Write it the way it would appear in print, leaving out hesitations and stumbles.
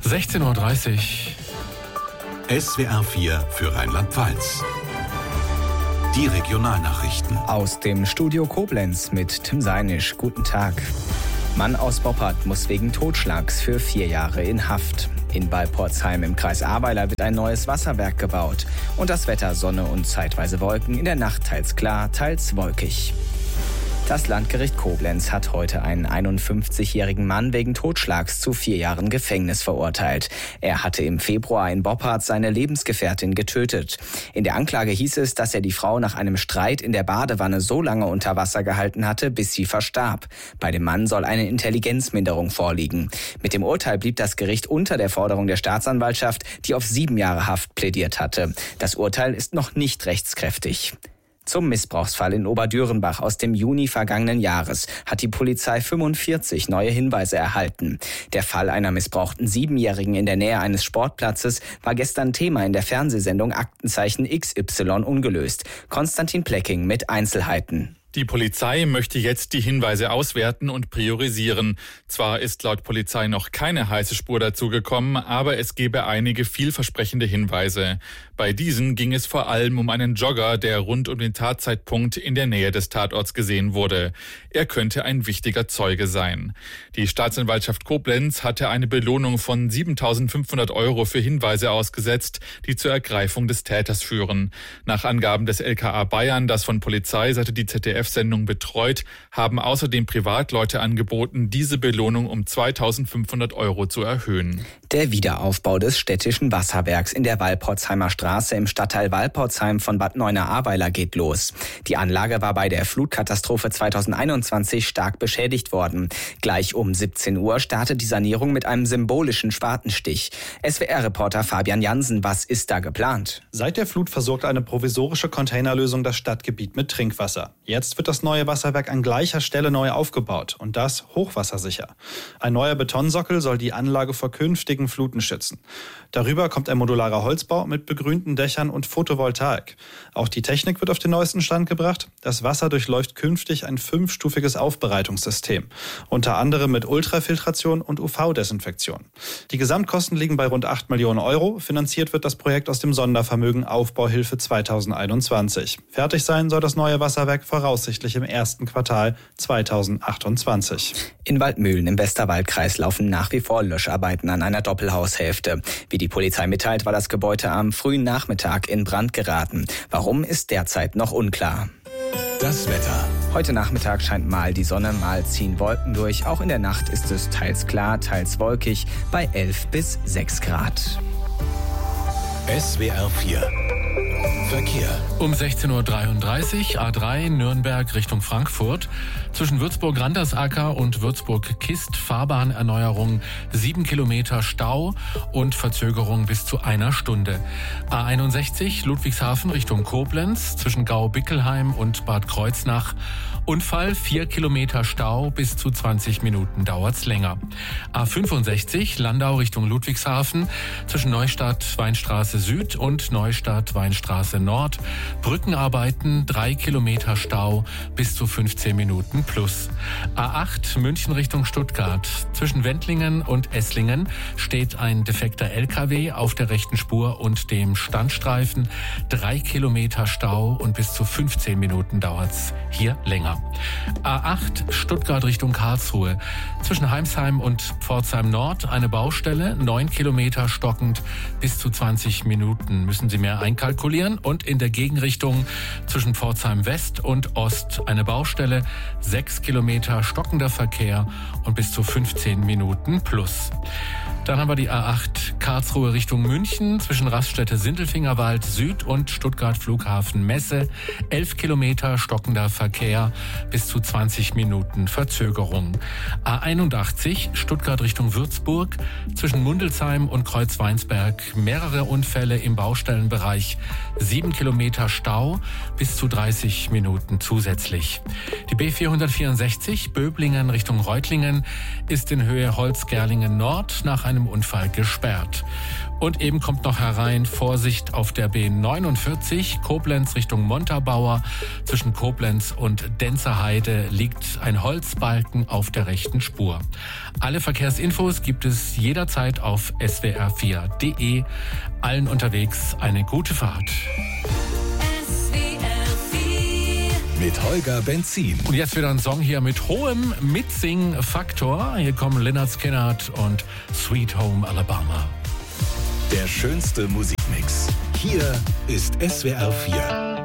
16:30 Uhr. SWR 4 für Rheinland-Pfalz. Die Regionalnachrichten. Aus dem Studio Koblenz mit Tim Seinisch. Guten Tag. Mann aus Boppard muss wegen Totschlags für 4 Jahre in Haft. In Walporzheim im Kreis Ahrweiler wird ein neues Wasserwerk gebaut. Und das Wetter: Sonne und zeitweise Wolken, in der Nacht teils klar, teils wolkig. Das Landgericht Koblenz hat heute einen 51-jährigen Mann wegen Totschlags zu 4 Jahren Gefängnis verurteilt. Er hatte im Februar in Boppard seine Lebensgefährtin getötet. In der Anklage hieß es, dass er die Frau nach einem Streit in der Badewanne so lange unter Wasser gehalten hatte, bis sie verstarb. Bei dem Mann soll eine Intelligenzminderung vorliegen. Mit dem Urteil blieb das Gericht unter der Forderung der Staatsanwaltschaft, die auf 7 Jahre Haft plädiert hatte. Das Urteil ist noch nicht rechtskräftig. Zum Missbrauchsfall in Oberdürenbach aus dem Juni vergangenen Jahres hat die Polizei 45 neue Hinweise erhalten. Der Fall einer missbrauchten 7-Jährigen in der Nähe eines Sportplatzes war gestern Thema in der Fernsehsendung Aktenzeichen XY ungelöst. Konstantin Plecking mit Einzelheiten. Die Polizei möchte jetzt die Hinweise auswerten und priorisieren. Zwar ist laut Polizei noch keine heiße Spur dazugekommen, aber es gäbe einige vielversprechende Hinweise. Bei diesen ging es vor allem um einen Jogger, der rund um den Tatzeitpunkt in der Nähe des Tatorts gesehen wurde. Er könnte ein wichtiger Zeuge sein. Die Staatsanwaltschaft Koblenz hatte eine Belohnung von 7.500 € für Hinweise ausgesetzt, die zur Ergreifung des Täters führen. Nach Angaben des LKA Bayern, das von Polizeiseite die ZDF-Sendung betreut, haben außerdem Privatleute angeboten, diese Belohnung um 2.500 € zu erhöhen. Der Wiederaufbau des städtischen Wasserwerks in der Walporzheimer Straße im Stadtteil Walporzheim von Bad Neuenahr-Ahrweiler geht los. Die Anlage war bei der Flutkatastrophe 2021 stark beschädigt worden. Gleich um 17 Uhr startet die Sanierung mit einem symbolischen Spatenstich. SWR-Reporter Fabian Jansen, was ist da geplant? Seit der Flut versorgt eine provisorische Containerlösung das Stadtgebiet mit Trinkwasser. Jetzt wird das neue Wasserwerk an gleicher Stelle neu aufgebaut und das hochwassersicher. Ein neuer Betonsockel soll die Anlage vor künftigen Fluten schützen. Darüber kommt ein modularer Holzbau mit begrünten Dächern und Photovoltaik. Auch die Technik wird auf den neuesten Stand gebracht. Das Wasser durchläuft künftig ein 5-stufiges Aufbereitungssystem, unter anderem mit Ultrafiltration und UV-Desinfektion. Die Gesamtkosten liegen bei rund 8 Millionen €. Finanziert wird das Projekt aus dem Sondervermögen Aufbauhilfe 2021. Fertig sein soll das neue Wasserwerk voraussichtlich im ersten Quartal 2028. In Waldmühlen im Westerwaldkreis laufen nach wie vor Löscharbeiten an einer Doppelhaushälfte. Wie die Polizei mitteilt, war das Gebäude am frühen Nachmittag in Brand geraten. Warum, ist derzeit noch unklar. Das Wetter. Heute Nachmittag scheint mal die Sonne, mal ziehen Wolken durch. Auch in der Nacht ist es teils klar, teils wolkig bei 11 bis 6 Grad. SWR 4 Verkehr. Um 16:33 Uhr, A3 Nürnberg Richtung Frankfurt. Zwischen Würzburg-Randersacker und Würzburg-Kist Fahrbahnerneuerung, 7 Kilometer Stau und Verzögerung bis zu 1 Stunde. A61 Ludwigshafen Richtung Koblenz zwischen Gau-Bickelheim und Bad Kreuznach. Unfall, 4 Kilometer Stau, bis zu 20 Minuten dauert's länger. A65 Landau Richtung Ludwigshafen zwischen Neustadt-Weinstraße Süd und Neustadt-Weinstraße Nord. Brückenarbeiten, 3 Kilometer Stau, bis zu 15 Minuten plus. A8 München Richtung Stuttgart. Zwischen Wendlingen und Esslingen steht ein defekter LKW auf der rechten Spur und dem Standstreifen. 3 Kilometer Stau und bis zu 15 Minuten dauert's hier länger. A8 Stuttgart Richtung Karlsruhe. Zwischen Heimsheim und Pforzheim Nord eine Baustelle, 9 Kilometer stockend, bis zu 20 Minuten müssen Sie mehr einkalkulieren. Und in der Gegenrichtung zwischen Pforzheim West und Ost eine Baustelle, 6 Kilometer stockender Verkehr und bis zu 15 Minuten plus. Dann haben wir die A8 Karlsruhe Richtung München zwischen Raststätte-Sindelfingerwald Süd und Stuttgart Flughafen Messe. 11 Kilometer stockender Verkehr, bis zu 20 Minuten Verzögerung. A81 Stuttgart Richtung Würzburg zwischen Mundelsheim und Kreuzweinsberg. Mehrere Unfälle im Baustellenbereich. 7 Kilometer Stau, bis zu 30 Minuten zusätzlich. Die B464 Böblingen Richtung Reutlingen ist in Höhe Holzgerlingen Nord nach einem Unfall gesperrt. Und eben kommt noch herein, Vorsicht auf der B49, Koblenz Richtung Montabaur. Zwischen Koblenz und Denzerheide liegt ein Holzbalken auf der rechten Spur. Alle Verkehrsinfos gibt es jederzeit auf swr4.de. Allen unterwegs eine gute Fahrt. Mit Holger Benzin. Und jetzt wieder ein Song hier mit hohem Mitsing-Faktor. Hier kommen Lynyrd Skynyrd und Sweet Home Alabama. Der schönste Musikmix. Hier ist SWR 4.